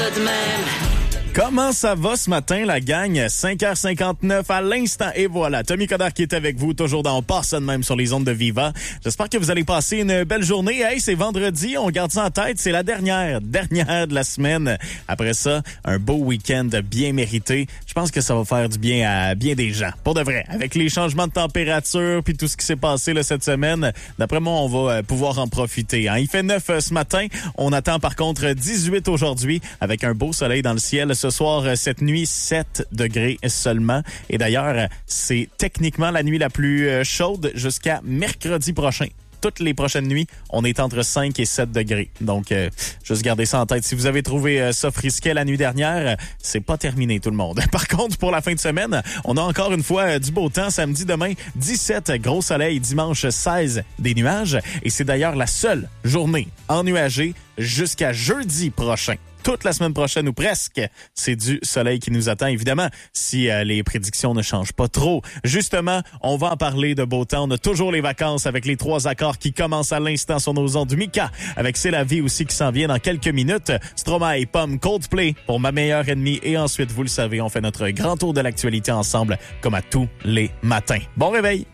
ça de même. Comment ça va ce matin, la gang? 5h59 à l'instant. Et voilà, Tommy Coderre qui est avec vous, toujours dans On passe ça de même sur les ondes de Viva. J'espère que vous allez passer une belle journée. Hey, c'est vendredi, on garde ça en tête. C'est la dernière de la semaine. Après ça, un beau week-end bien mérité. Je pense que ça va faire du bien à bien des gens. Pour de vrai, avec les changements de température puis tout ce qui s'est passé là, cette semaine, d'après moi, on va pouvoir en profiter. Hein? Il fait 9 ce matin. On attend par contre 18 aujourd'hui avec un beau soleil dans le ciel. Ce soir, cette nuit, 7 degrés seulement. Et d'ailleurs, c'est techniquement la nuit la plus chaude jusqu'à mercredi prochain. Toutes les prochaines nuits, on est entre 5 et 7 degrés. Donc, juste gardez ça en tête. Si vous avez trouvé ça frisquet la nuit dernière, c'est pas terminé tout le monde. Par contre, pour la fin de semaine, on a encore une fois du beau temps. Samedi, demain, 17 gros soleil. Dimanche, 16 des nuages. Et c'est d'ailleurs la seule journée ennuagée jusqu'à jeudi prochain. Toute la semaine prochaine ou presque, c'est du soleil qui nous attend, évidemment, si les prédictions ne changent pas trop. Justement, on va en parler de beau temps. On a toujours les vacances avec les 3 accords qui commencent à l'instant sur nos ondes. Mika, avec C'est la vie aussi qui s'en vient dans quelques minutes. Stromae, Pomme, Coldplay pour Ma meilleure ennemie. Et ensuite, vous le savez, on fait notre grand tour de l'actualité ensemble, comme à tous les matins. Bon réveil!